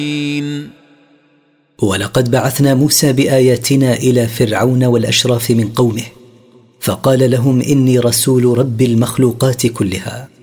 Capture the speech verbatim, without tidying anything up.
ولقد بعثنا موسى بآياتنا إلى فرعون والأشراف من قومه، فقال لهم إني رسول رب المخلوقات كلها.